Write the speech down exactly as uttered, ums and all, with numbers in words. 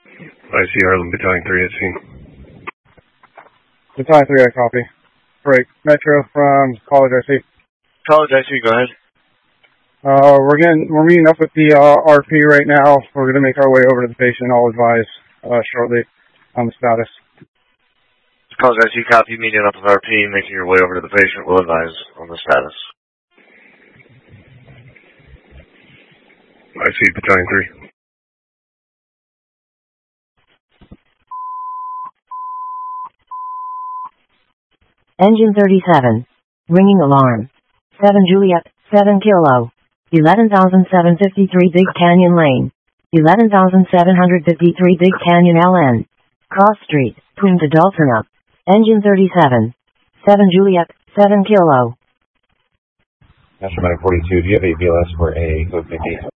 I see Harlem Battalion three at scene. Battalion three, I copy. Break. Metro from College I C. College I C, go ahead. Uh, we're getting, we're meeting up with the uh, R P right now. We're going to make our way over to the patient. I'll advise uh, shortly on the status. College I C, copy. Meeting up with R P, making your way over to the patient. We'll advise on the status. I see Battalion three. Engine thirty-seven. Ringing alarm. seven Juliet, seven Kilo. eleven thousand seven hundred fifty-three Big Canyon Lane. eleven thousand seven hundred fifty-three Big Canyon L N. Cross Street, Twin to Daltona. Engine thirty-seven. seven Juliet, seven Kilo. National Medic forty-two, do you have a B L S for a code fifty?